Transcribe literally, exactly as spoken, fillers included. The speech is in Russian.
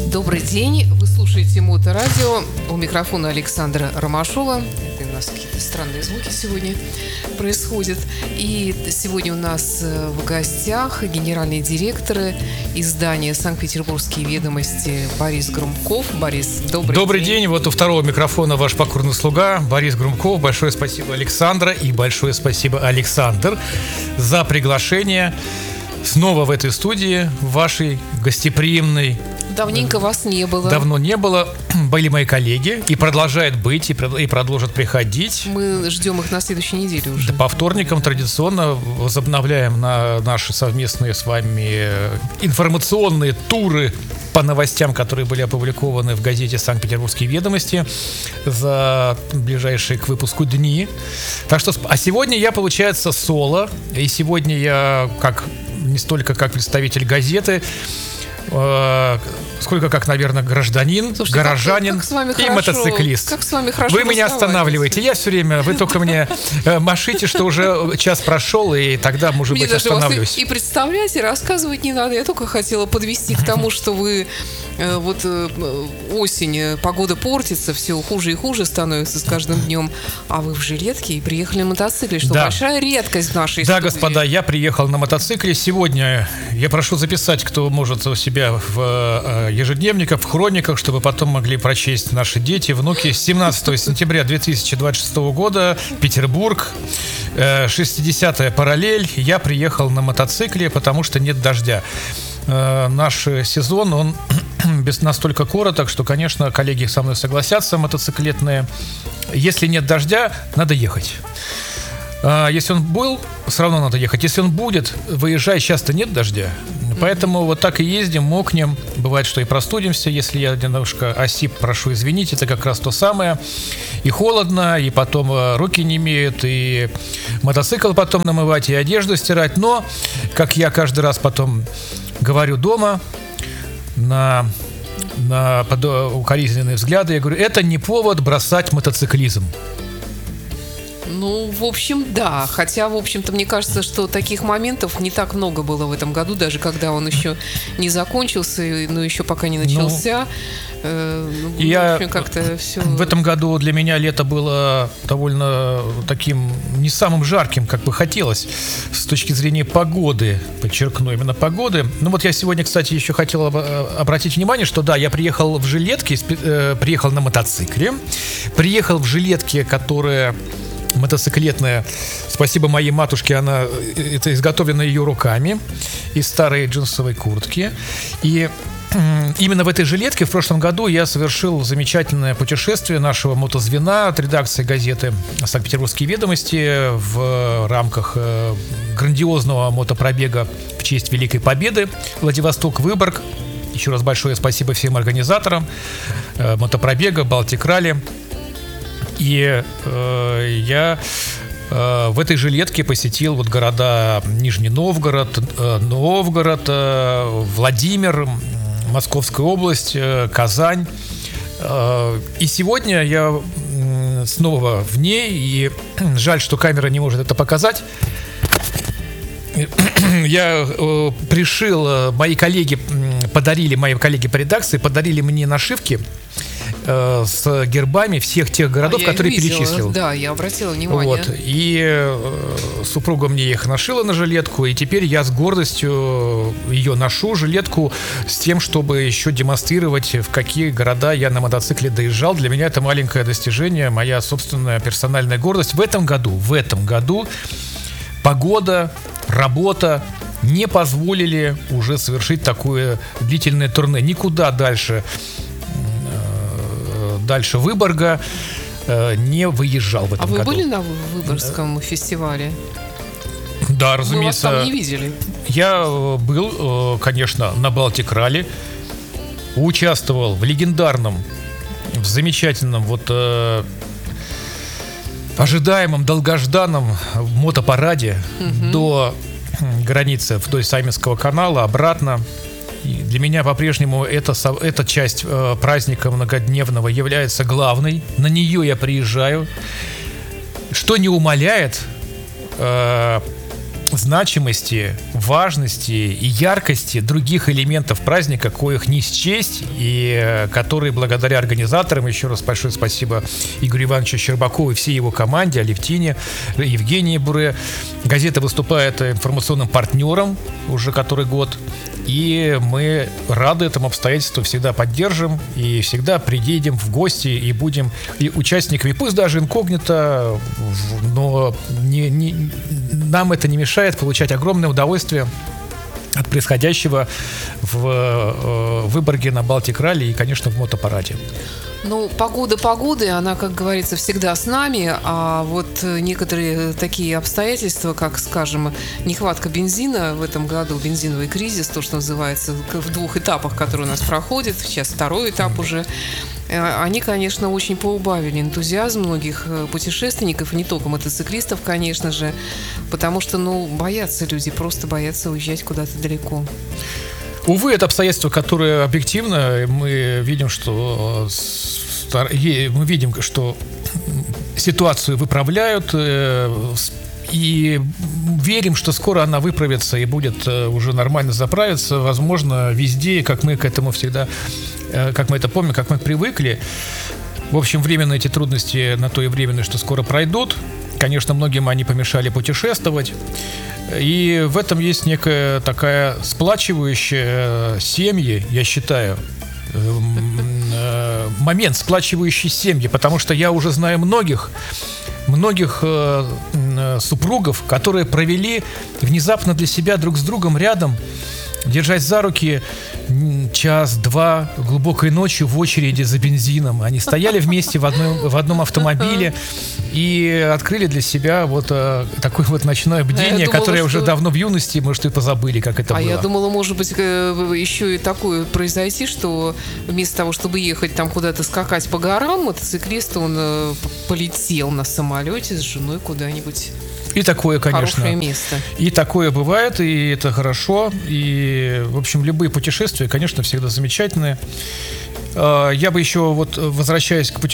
Добрый день, вы слушаете Моторадио, у микрофона Александра Ромашова. Это у нас какие-то странные звуки сегодня происходят. И сегодня у нас в гостях генеральный директор издания «Санкт-Петербургские ведомости» Борис Грумков. Борис, добрый, добрый день. день, вот у второго микрофона ваш покорный слуга Борис Грумков. Большое спасибо, Александра, и большое спасибо, Александр, за приглашение снова в этой студии, вашей гостеприимной. Давненько вас не было. Давно не было. Были мои коллеги, и продолжают быть, и продолжат приходить. Мы ждем их на следующей неделе уже. Да, по вторникам традиционно возобновляем на наши совместные с вами информационные туры по новостям, которые были опубликованы в газете «Санкт-Петербургские ведомости» за ближайшие к выпуску дни. Так что, а сегодня я, получается, соло. И сегодня я как не столько как представитель газеты, сколько как, наверное, гражданин, Слушайте, горожанин как, как с вами и хорошо, мотоциклист. Как с вами хорошо вы меня останавливаете. Я все время, вы только мне машите, что уже час прошел, и тогда, может Мне быть, даже остановлюсь. Вас и, и представлять, и рассказывать не надо. Я только хотела подвести к тому, что вы э, вот э, осень, погода портится, все хуже и хуже становится с каждым днем, а вы в жилетке и приехали на мотоцикле, что да. большая редкость в нашей да, студии. господа, я приехал на мотоцикле. Сегодня я прошу записать, кто может у себя в ежедневниках, в хрониках, чтобы потом могли прочесть наши дети, внуки. семнадцатого сентября две тысячи двадцать шестого года, Петербург, шестидесятая параллель. Я приехал на мотоцикле, потому что нет дождя. Наш сезон, он без настолько короток, что, конечно, коллеги со мной согласятся, мотоциклетные. Если нет дождя, надо ехать. Если он был, все равно надо ехать. Если он будет, выезжай, часто нет дождя. Поэтому вот так и ездим, мокнем. Бывает, что и простудимся. Если я немножко осип, прошу извинить, это как раз то самое. И холодно, и потом руки не имеют, и мотоцикл потом намывать, и одежду стирать. Но, как я каждый раз потом говорю дома, на, на под укоризненные взгляды, я говорю, это не повод бросать мотоциклизм. Ну, в общем, да. Хотя, в общем-то, мне кажется, что таких моментов не так много было в этом году, даже когда он еще не закончился, но еще пока не начался. Ну, э, ну, я, в общем, как-то все... В этом году для меня лето было довольно таким не самым жарким, как бы хотелось, с точки зрения погоды, подчеркну, именно погоды. Ну вот я сегодня, кстати, еще хотел обратить внимание, что да, я приехал в жилетке, э, приехал на мотоцикле, приехал в жилетке, которая... мотоциклетная, спасибо моей матушке, она это изготовлено ее руками из старой джинсовой куртки. И именно в этой жилетке в прошлом году я совершил замечательное путешествие нашего мотозвена от редакции газеты «Санкт-Петербургские ведомости» в рамках грандиозного мотопробега в честь Великой Победы Владивосток-Выборг. Еще раз большое спасибо всем организаторам мотопробега, Балтик-ралли. И э, я э, в этой жилетке посетил вот города Нижний Новгород, э, Новгород, э, Владимир, Московская область, э, Казань. Э, и сегодня я э, снова в ней, и жаль, что камера не может это показать. Я э, пришил, э, мои коллеги подарили, мои коллеги по редакции подарили мне нашивки с гербами всех тех городов, а которые видела, перечислил. Да, я обратила внимание. Вот. И э, супруга мне их нашила на жилетку, и теперь я с гордостью ее ношу, жилетку, с тем, чтобы еще демонстрировать, в какие города я на мотоцикле доезжал. Для меня это маленькое достижение, моя собственная персональная гордость. В этом году, в этом году погода, работа не позволили уже совершить такое длительное турне. Никуда дальше дальше Выборга э, не выезжал в этом году. А вы году. Были на Выборгском да. фестивале? Да, разумеется. Мы вас там не видели. Я был, конечно, на Балтик-ралли, участвовал в легендарном, в замечательном, вот э, ожидаемом, долгожданном мотопараде угу. до границы, вдоль Сайминского канала, обратно. И для меня по-прежнему эта, эта часть э, праздника многодневного является главной. На нее я приезжаю. Что не умаляет э, значимости, важности и яркости других элементов праздника, коих не счесть, и которые благодаря организаторам, еще раз большое спасибо Игорю Ивановичу Щербакову и всей его команде, Алевтине, Евгении Буре. Газета выступает информационным партнером уже который год, и мы рады этому обстоятельству, всегда поддержим и всегда приедем в гости и будем и участниками, пусть даже инкогнито, но не, не, нам это не мешает получать огромное удовольствие от происходящего в э, Выборге на Балтик Ралли и, конечно, в мотопараде. Ну, погода погоды, она, как говорится, всегда с нами, а вот некоторые такие обстоятельства, как, скажем, нехватка бензина в этом году, бензиновый кризис, то, что называется, в двух этапах, которые у нас проходят, сейчас второй этап уже, они, конечно, очень поубавили энтузиазм многих путешественников, и не только мотоциклистов, конечно же, потому что, ну, боятся люди, просто боятся уезжать куда-то далеко. Увы, это обстоятельство, которое объективно, мы видим, что мы видим, что ситуацию выправляют, и верим, что скоро она выправится и будет уже нормально заправиться, возможно, везде, как мы к этому всегда, как мы это помним, как мы привыкли. В общем, временно эти трудности на то и временные, что скоро пройдут. Конечно, многим они помешали путешествовать. И в этом есть некая такая сплачивающая семьи, я считаю, момент, сплачивающий семьи, потому что я уже знаю многих, многих супругов, которые провели внезапно для себя друг с другом рядом, держась за руки час-два глубокой ночью в очереди за бензином. Они стояли вместе в одном, в одном автомобиле и открыли для себя вот а, такое вот ночное бдение, думала, которое что... уже давно в юности, может, и позабыли, как это а было. А я думала, может быть, еще и такое произойти, что вместо того, чтобы ехать там куда-то скакать по горам, мотоциклист, он полетел на самолете с женой куда-нибудь. И такое, конечно. Хорошее место. И такое бывает, и это хорошо. И, в общем, любые путешествия, конечно, всегда замечательные. Я бы еще, вот, возвращаясь к путешествиям,